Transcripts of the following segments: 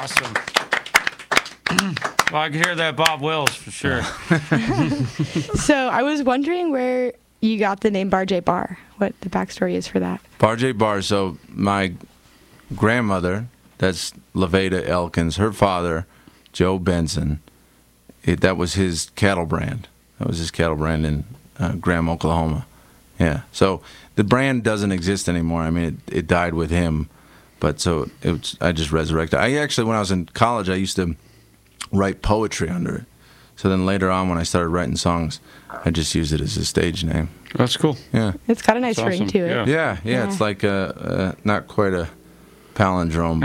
awesome. Well, I can hear that Bob Wills for sure. So I was wondering where you got the name Bar J Bar, what the backstory is for that. Bar J Bar, so my grandmother, that's Levada Elkins, her father, Joe Benson, that was his cattle brand. That was his cattle brand in Graham, Oklahoma. Yeah, so the brand doesn't exist anymore. I mean, it died with him, but so I just resurrected. I actually, when I was in college, I used to write poetry under it. So then later on, when I started writing songs, I just used it as a stage name. That's cool. Yeah. It's got a nice ring awesome. to it. Yeah. Yeah. It's like not quite a palindrome.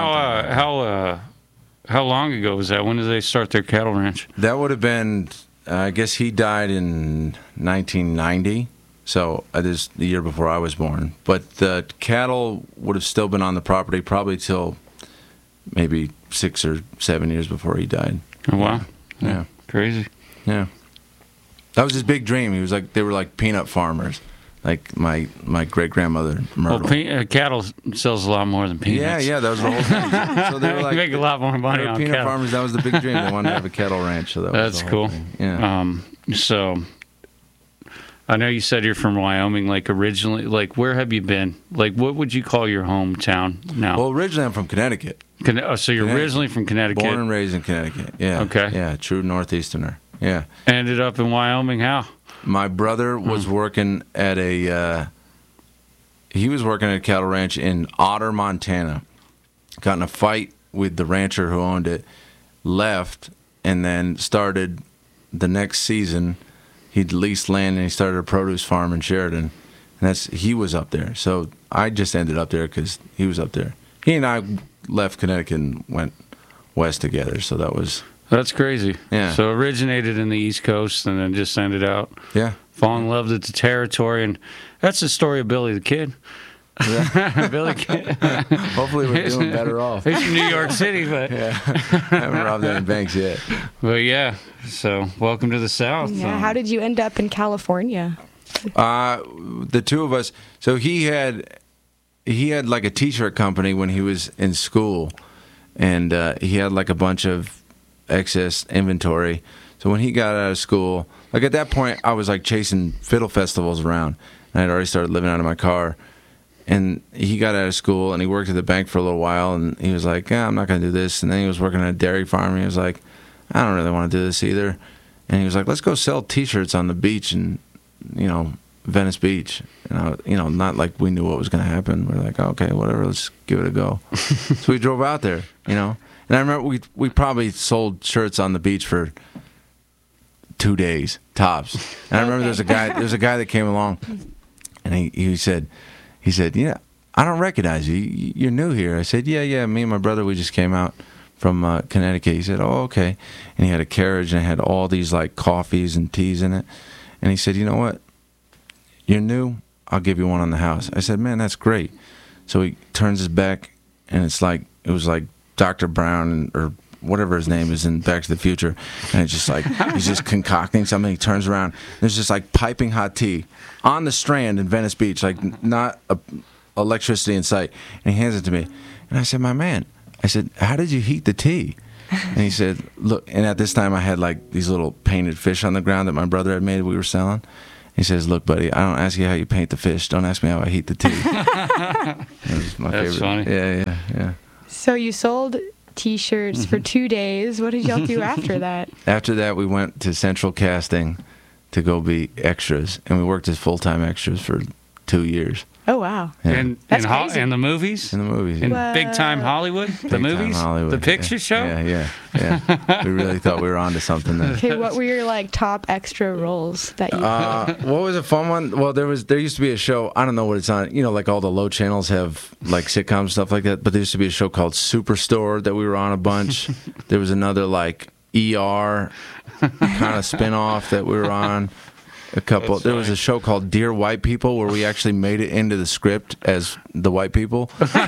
How long ago was that? When did they start their cattle ranch? That would have been, I guess he died in 1990. So this the year before I was born. But the cattle would have still been on the property probably till maybe 6 or 7 years before he died. Oh, wow. Yeah. Crazy. Yeah. That was his big dream. He was like, they were like peanut farmers, like my great grandmother Myrtle. Well, cattle sells a lot more than peanuts. Yeah, that was the whole thing. So they were like, you make a lot more money they were on peanut cattle. farmers. That was the big dream. They wanted to have a cattle ranch. So That's the cool. whole thing. Yeah. So I know you said you're from Wyoming. Like originally, like where have you been? Like what would you call your hometown now? Well, originally I'm from Connecticut. So you're originally from Connecticut. Born and raised in Connecticut. Yeah. Okay. Yeah, true Northeasterner. Yeah. Ended up in Wyoming. How? My brother was working at a cattle ranch in Otter, Montana. Got in a fight with the rancher who owned it, left, and then started the next season. He'd leased land and he started a produce farm in Sheridan. And he was up there. So I just ended up there because he was up there. He and I left Connecticut and went west together. So That's crazy. Yeah. So originated in the East Coast and then just ended out. Yeah. Fall in love with the territory, and that's the story of Billy the Kid. Yeah. Billy Kid. Hopefully we're doing better off. He's from New York City, but I haven't robbed any banks yet. But yeah. So welcome to the South. Yeah. How did you end up in California? The two of us. So he had like a T-shirt company when he was in school, and he had like a bunch of excess inventory. So when he got out of school, like at that point, I was like chasing fiddle festivals around, and I'd already started living out of my car. And he got out of school and he worked at the bank for a little while, and he was like, I'm not going to do this. And then he was working at a dairy farm, and he was like, I don't really want to do this either. And he was like, let's go sell T-shirts on the beach in, Venice Beach. And not like we knew what was going to happen. We're like, okay, whatever, let's give it a go. So we drove out there, And I remember we probably sold shirts on the beach for 2 days tops. And I remember there's a guy that came along, and he said, yeah, I don't recognize you. You're new here. I said, yeah. Me and my brother, we just came out from Connecticut. He said, oh, okay. And he had a carriage and it had all these like coffees and teas in it. And he said, you know what? You're new. I'll give you one on the house. I said, man, that's great. So he turns his back, and it was like Dr. Brown or whatever his name is in Back to the Future, and it's just like he's just concocting something. He turns around, there's just like piping hot tea on the Strand in Venice Beach, like not electricity in sight, and he hands it to me, and I said, my man, I said, how did you heat the tea? And he said, look, and at this time I had like these little painted fish on the ground that my brother had made we were selling. He says, look, buddy, I don't ask you how you paint the fish, don't ask me how I heat the tea. That was my That's favorite. funny. Yeah. So you sold T-shirts for 2 days. What did y'all do after that? After that, we went to Central Casting to go be extras, and we worked as full-time extras for 2 years. Oh, wow. Yeah. And That's crazy. in the movies? In the movies. In Yeah. big time Hollywood? The Big time movies? Hollywood, The picture yeah. show? Yeah. We really thought we were onto something there. Okay, what were your like top extra roles that you? What was a fun one? Well, there used to be a show. I don't know what it's on. Like all the low channels have like sitcoms stuff like that. But there used to be a show called Superstore that we were on a bunch. There was another like ER kind of spinoff that we were on. A couple. There was a show called Dear White People where we actually made it into the script as the white people.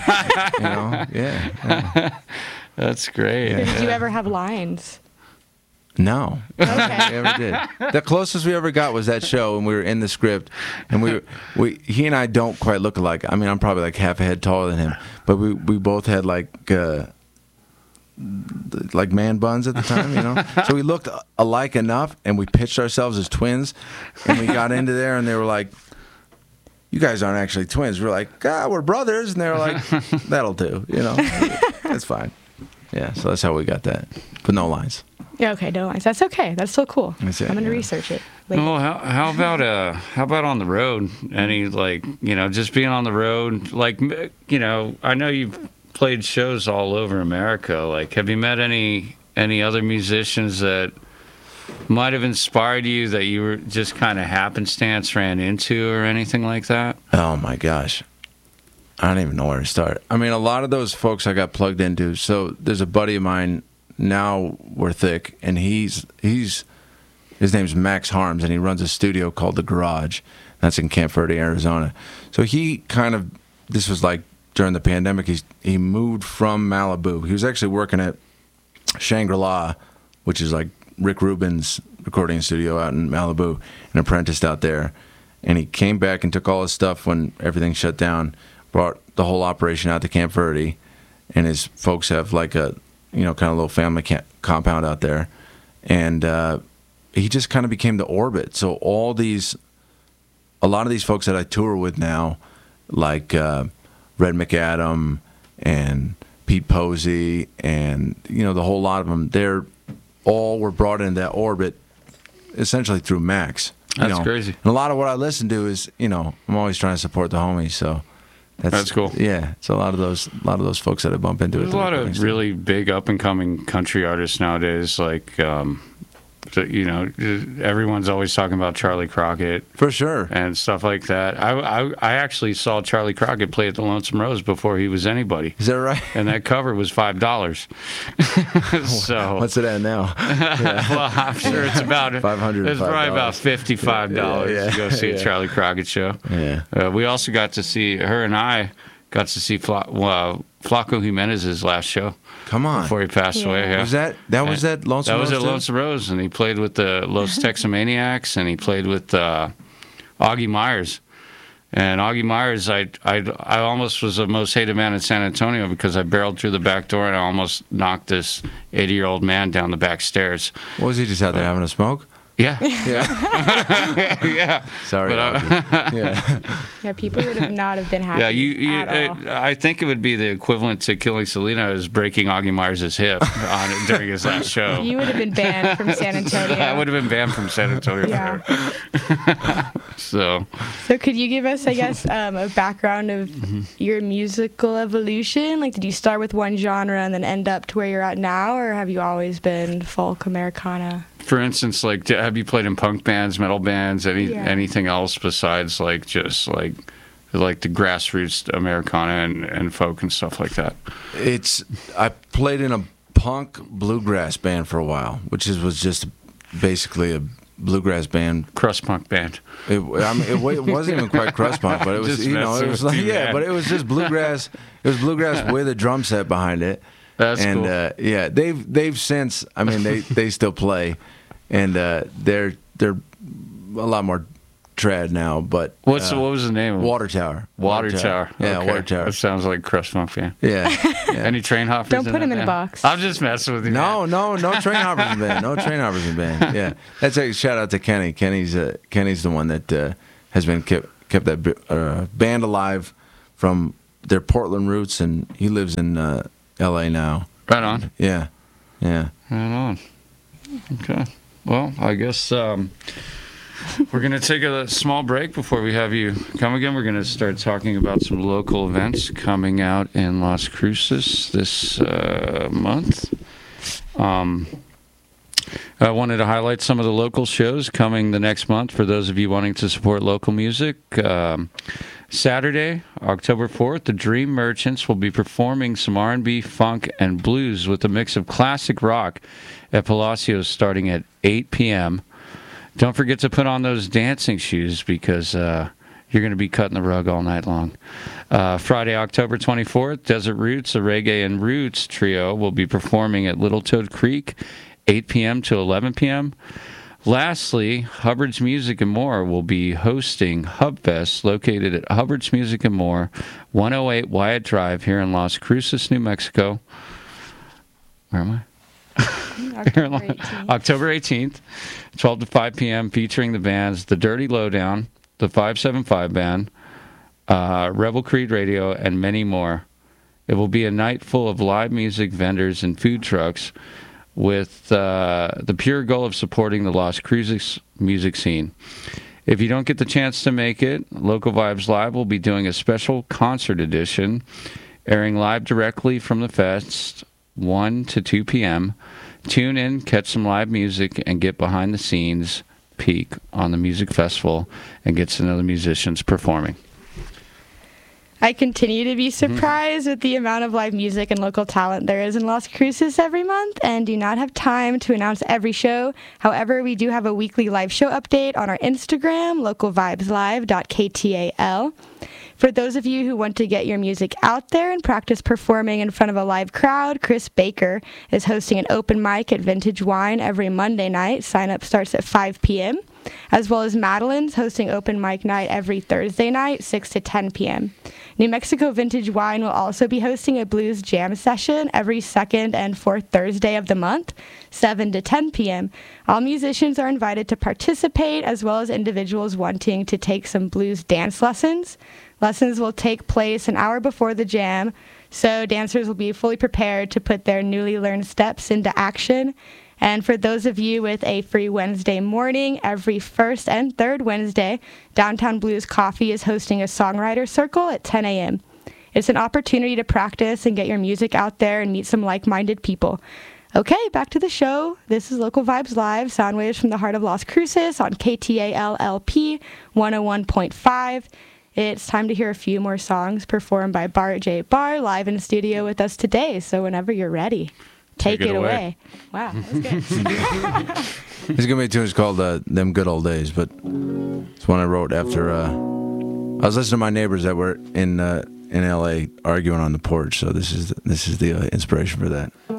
Yeah. That's great. Did you ever have lines? No, Okay. we ever did. The closest we ever got was that show, and we were in the script, and he and I don't quite look alike. I mean, I'm probably like half a head taller than him, but we both had like like man buns at the time, you know. So we looked alike enough, and we pitched ourselves as twins, and we got into there, and they were like, "You guys aren't actually twins." We're like, "We're brothers," and they were like, "That'll do," you know. That's fine. Yeah, so that's how we got that, but no lines. Yeah, okay, no lines. That's okay. That's still cool. That's it, I'm gonna yeah. research it later. Well, how about on the road? Any, like, you know, just being on the road, like, you know, I know you've played shows all over America. Like, have you met any other musicians that might have inspired you that you were just kind of happenstance ran into or anything like that? Oh my gosh, I don't even know where to start. I mean, a lot of those folks I got plugged into. So there's a buddy of mine. Now we're thick, and his name's Max Harms, and he runs a studio called The Garage. That's in Camp Verde, Arizona. So he this was like during the pandemic. He moved from Malibu. He was actually working at Shangri-La, which is like Rick Rubin's recording studio out in Malibu, and apprenticed out there. And he came back and took all his stuff when everything shut down, brought the whole operation out to Camp Verde, and his folks have like a, you know, kind of little family compound out there. And he just kind of became the orbit. So a lot of these folks that I tour with now, like Red McAdam and Pete Posey, and, you know, the whole lot of them, they're all were brought into that orbit essentially through Max. That's crazy. And a lot of what I listen to is, you know, I'm always trying to support the homies, so that's cool. Yeah, it's a lot of those folks that I bump into. There's a lot of really big up and coming country artists nowadays. Like, you know, everyone's always talking about Charlie Crockett for sure and stuff like that. I actually saw Charlie Crockett play at the Lonesome Rose before he was anybody. Is that right? And that cover was $5. So what's it at now? Yeah. Well, I'm sure it's about $500. It's probably about $55 to go see a Charlie Crockett show. Yeah. We also got to see I got to see Flaco Jimenez's last show. Come on. Before he passed away. Yeah. Was that Lonesome Rose? That was at Lonesome Rose, and he played with the Los Texomaniacs, and he played with Augie Myers. And Augie Myers, I almost was the most hated man in San Antonio because I barreled through the back door and I almost knocked this 80-year-old man down the back stairs. What was he, just out there having a smoke? Yeah. Yeah. Yeah. Sorry. Yeah, people would not have been happy at all. I think it would be the equivalent to killing Selena as breaking Augie Myers' hip during his last show. You would have been banned from San Antonio. I would have been banned from San Antonio. Yeah. So could you give us, I guess, a background of your musical evolution? Like, did you start with one genre and then end up to where you're at now, or have you always been folk Americana? For instance, like, have you played in punk bands, metal bands, anything else besides like just like the grassroots Americana and folk and stuff like that? I played in a punk bluegrass band for a while, which was just basically a bluegrass band, crust punk band. It wasn't even quite crust punk, but it was it was like but it was just bluegrass. It was bluegrass with a drum set behind it. That's cool. And they've since, I mean, they still play, and they're a lot more trad now. But what was the name of it? Water Tower. Water Tower. Yeah, okay. Water Tower. That sounds like crust punk fan. Yeah. Any train hoppers? Don't put him in a box. I'm just messing with you. No train hoppers in band. No train hoppers in band. Yeah, that's a shout out to Kenny. Kenny's the one that has been kept that band alive from their Portland roots, and he lives in L.A. now. Right on. Yeah. Right on. Okay. Well, I guess we're going to take a small break before we have you come again. We're going to start talking about some local events coming out in Las Cruces this month. I wanted to highlight some of the local shows coming the next month for those of you wanting to support local music. Saturday, October 4th, the Dream Merchants will be performing some R&B, funk, and blues with a mix of classic rock at Palacios starting at 8 p.m. Don't forget to put on those dancing shoes because you're going to be cutting the rug all night long. Friday, October 24th, Desert Roots, a reggae and roots trio, will be performing at Little Toad Creek, 8 p.m. to 11 p.m. Lastly, Hubbard's Music and More will be hosting Hubfest, located at Hubbard's Music and More, 108 Wyatt Drive here in Las Cruces, New Mexico. Where am I? October 18th. October 18th, 12 to 5 p.m., featuring the bands The Dirty Lowdown, the 575 Band, Rebel Creed Radio, and many more. It will be a night full of live music, vendors, and food trucks with the pure goal of supporting the Las Cruces music scene. If you don't get the chance to make it, Local Vibes Live will be doing a special concert edition, airing live directly from the fest, 1 to 2 p.m. Tune in, catch some live music, and get behind the scenes peek on the music festival and get to know the musicians performing. I continue to be surprised with the amount of live music and local talent there is in Las Cruces every month, and do not have time to announce every show. However, we do have a weekly live show update on our Instagram, localvibeslive.ktal. For those of you who want to get your music out there and practice performing in front of a live crowd, Chris Baker is hosting an open mic at Vintage Wine every Monday night. Sign up starts at 5 p.m., as well as Madeline's hosting open mic night every Thursday night, 6 to 10 p.m. New Mexico Vintage Wine will also be hosting a blues jam session every second and fourth Thursday of the month, 7 to 10 p.m. All musicians are invited to participate, as well as individuals wanting to take some blues dance lessons. Lessons will take place an hour before the jam, so dancers will be fully prepared to put their newly learned steps into action. And for those of you with a free Wednesday morning, every first and third Wednesday, Downtown Blues Coffee is hosting a songwriter circle at 10 a.m. It's an opportunity to practice and get your music out there and meet some like-minded people. Okay, back to the show. This is Local Vibes Live, sound waves from the heart of Las Cruces on KTAL-LP 101.5. It's time to hear a few more songs performed by Bart J. Barr live in the studio with us today. So whenever you're ready, take it away. Wow, that was good. There's going to be a tune called Them Good Old Days, but it's one I wrote after I was listening to my neighbors that were in L.A. arguing on the porch, so this is the inspiration for that.